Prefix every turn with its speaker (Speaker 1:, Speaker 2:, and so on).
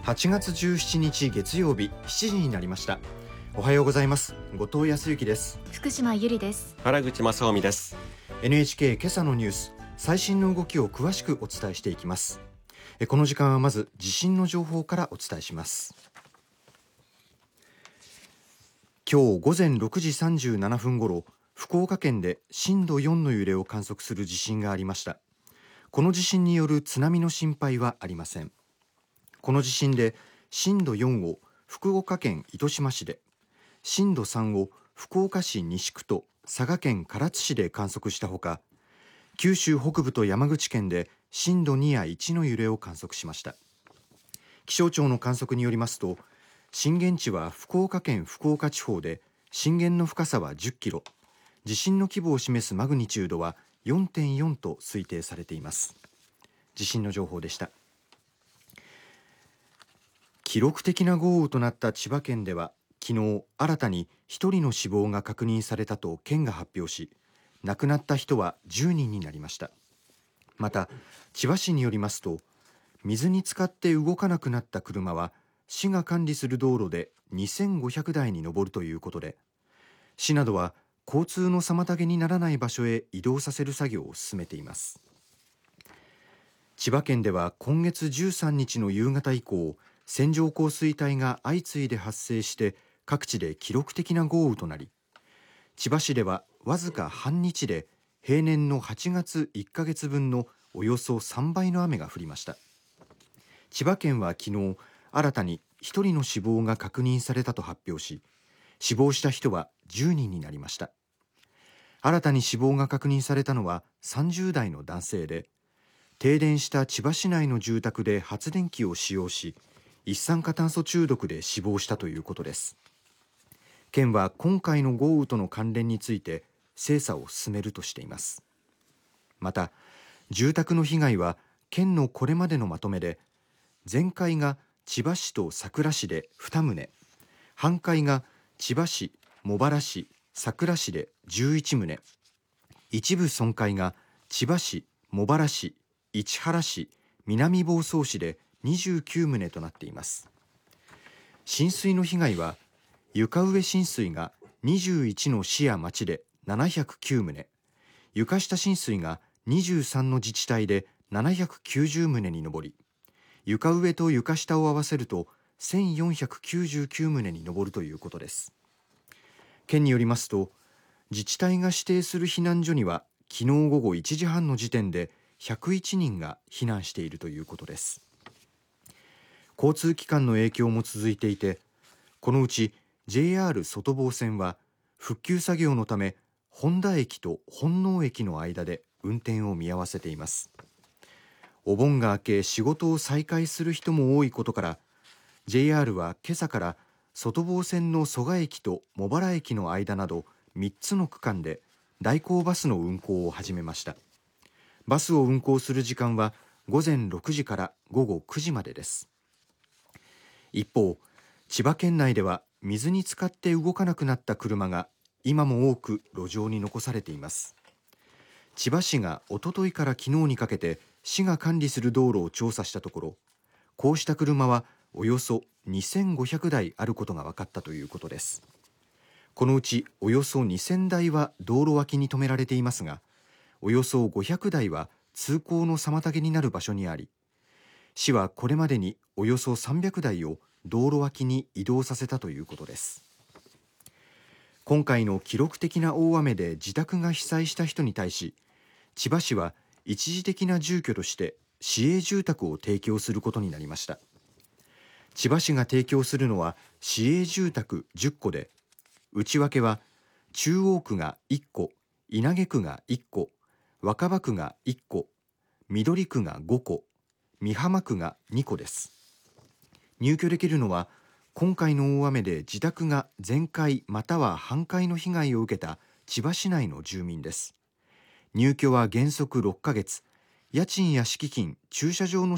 Speaker 1: 8月17日月曜日7時になりました。おはようございます。後藤康之です。
Speaker 2: 福島ゆりです。
Speaker 3: 原口正臣です。
Speaker 1: NHK 今朝のニュース、最新の動きを詳しくお伝えしていきます。この時間はまず地震の情報からお伝えします。今日午前6時37分ごろ、福岡県で震度4の揺れを観測する地震がありました。この地震による津波の心配はありません。この地震で震度4を福岡県糸島市で、震度3を福岡市西区と佐賀県唐津市で観測したほか、九州北部と山口県で震度2や1の揺れを観測しました。気象庁の観測によりますと、震源地は福岡県福岡地方で、震源の深さは10キロ、地震の規模を示すマグニチュードは 4.4 と推定されています。地震の情報でした。記録的な豪雨となった千葉県では、昨日新たに1人の死亡が確認されたと県が発表し、亡くなった人は10人になりました。また千葉市によりますと、水に浸かって動かなくなった車は市が管理する道路で2500台に上るということで、市などは交通の妨げにならない場所へ移動させる作業を進めています。千葉県では今月13日の夕方以降、線状降水帯が相次いで発生して各地で記録的な豪雨となり、千葉市ではわずか半日で平年の8月1ヶ月分のおよそ3倍の雨が降りました。千葉県は昨日新たに1人の死亡が確認されたと発表し、死亡した人は10人になりました。新たに死亡が確認されたのは30代の男性で、停電した千葉市内の住宅で発電機を使用し、一酸化炭素中毒で死亡したということです。県は今回の豪雨との関連について精査を進めるとしています。また住宅の被害は県のこれまでのまとめで、全壊が千葉市と佐倉市で2棟、半壊が千葉市、茂原市、佐倉市で11棟、一部損壊が千葉市、茂原市、市原市、南房総市で29棟となっています。浸水の被害は床上浸水が21の市や町で709棟、床下浸水が23の自治体で790棟に上り、床上と床下を合わせると1499棟に上るということです。県によりますと、自治体が指定する避難所には昨日午後1時半の時点で101人が避難しているということです。交通機関の影響も続いていて、このうち JR 外房線は復旧作業のため本田駅と本納駅の間で運転を見合わせています。お盆が明け仕事を再開する人も多いことから、 JR は今朝から外房線の蘇我駅と茂原駅の間など3つの区間で代行バスの運行を始めました。バスを運行する時間は午前6時から午後9時までです。一方、千葉県内では水に浸かって動かなくなった車が今も多く路上に残されています。千葉市がおとといから昨日にかけて市が管理する道路を調査したところ、こうした車はおよそ2500台あることが分かったということです。このうちおよそ2000台は道路脇に止められていますが、およそ500台は通行の妨げになる場所にあり、市はこれまでにおよそ300台を道路脇に移動させたということです。今回の記録的な大雨で自宅が被災した人に対し、千葉市は一時的な住居として市営住宅を提供することになりました。千葉市が提供するのは市営住宅10戸で、内訳は中央区が1戸、稲毛区が1戸、若葉区が1戸、緑区が5戸、美浜区が2戸です。入居できるのは今回の大雨で自宅が全壊または半壊の被害を受けた千葉市内の住民です。入居は原則6ヶ月、家賃や敷金、駐車場の